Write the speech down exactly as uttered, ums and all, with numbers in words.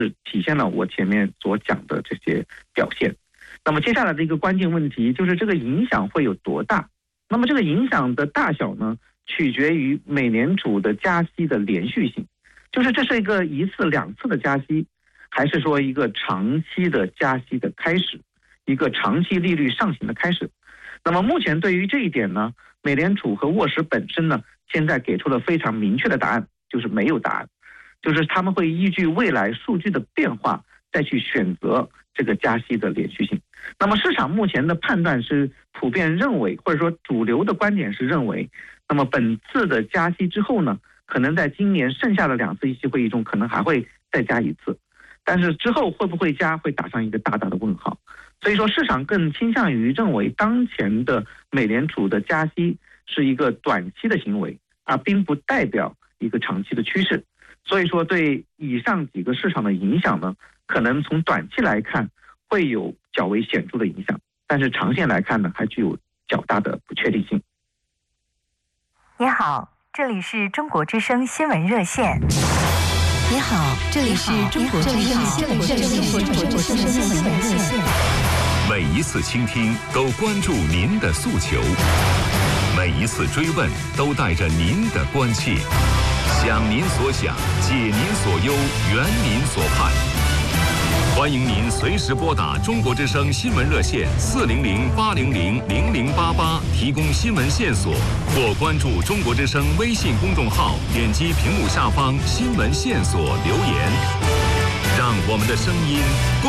是体现了我前面所讲的这些表现。那么接下来的一个关键问题就是这个影响会有多大？那么这个影响的大小呢，取决于美联储的加息的连续性，就是这是一个一次两次的加息，还是说一个长期的加息的开始，一个长期利率上行的开始。那么目前对于这一点呢，美联储和沃什本身呢，现在给出了非常明确的答案，就是没有答案，就是他们会依据未来数据的变化再去选择这个加息的连续性。那么市场目前的判断是普遍认为，或者说主流的观点是认为，那么本次的加息之后呢，可能在今年剩下的两次议息会议中可能还会再加一次，但是之后会不会加会打上一个大大的问号。所以说市场更倾向于认为当前的美联储的加息是一个短期的行为，而并不代表一个长期的趋势。所以说对以上几个市场的影响呢，可能从短期来看会有较为显著的影响，但是长线来看呢，还具有较大的不确定性。 你好，这里是中国之声新闻热线。 你好，这里是中国之声新闻热线。 每一次倾听都关注您的诉求，每一次追问都带着您的关切。想您所想，解您所忧，圆您所盼。欢迎您随时拨打中国之声新闻热线四零零八零零零零八八提供新闻线索，或关注中国之声微信公众号，点击屏幕下方新闻线索留言，让我们的声音共